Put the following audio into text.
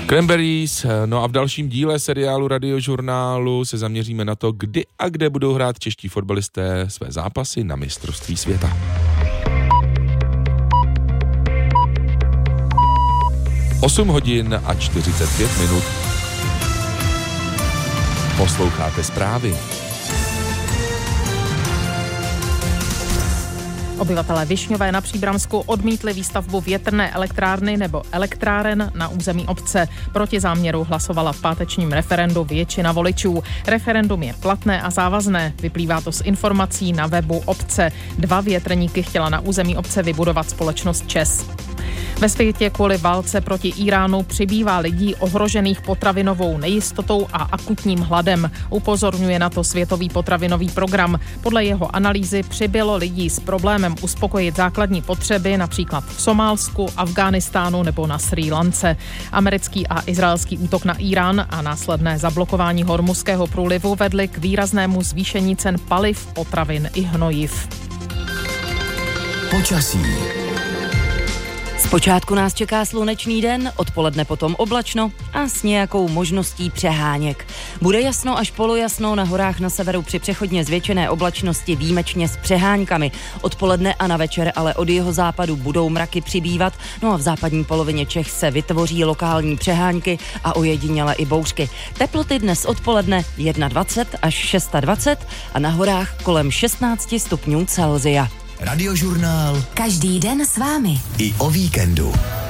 Cranberries, no a v dalším díle seriálu Radiožurnálu se zaměříme na to, kdy a kde budou hrát čeští fotbalisté své zápasy na mistrovství světa. Osm hodin a 45 minut. Posloucháte zprávy. Obyvatelé Višňové na Příbramsku odmítli výstavbu větrné elektrárny nebo elektráren na území obce. Proti záměru hlasovala v pátečním referendu většina voličů. Referendum je platné a závazné. Vyplývá to z informací na webu obce. 2 větrníky chtěla na území obce vybudovat společnost ČEZ. Ve světě kvůli válce proti Iránu přibývá lidí ohrožených potravinovou nejistotou a akutním hladem. Upozorňuje na to Světový potravinový program. Podle jeho analýzy přibylo lidí s problémem uspokojit základní potřeby, například v Somálsku, Afghánistánu nebo na Srí Lance. Americký a izraelský útok na Irán a následné zablokování Hormuzského průlivu vedly k výraznému zvýšení cen paliv, potravin i hnojiv. Počasí. Zpočátku nás čeká slunečný den, odpoledne potom oblačno a s nějakou možností přeháněk. Bude jasno až polojasno, na horách na severu při přechodně zvětšené oblačnosti výjimečně s přeháňkami. Odpoledne a na večer ale od jihozápadu budou mraky přibývat, no a v západní polovině Čech se vytvoří lokální přeháňky a ojediněle i bouřky. Teploty dnes odpoledne 21 až 26 a na horách kolem 16 stupňů Celsia. Radiožurnál. Každý den s vámi. I o víkendu.